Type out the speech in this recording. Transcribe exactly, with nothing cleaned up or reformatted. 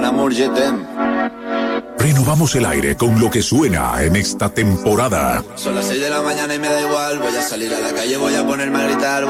amour, je t'aime. Renovamos el aire con lo que suena en esta temporada. Son las seis de la mañana y me da igual. Voy a salir a la calle, voy a ponerme a gritar.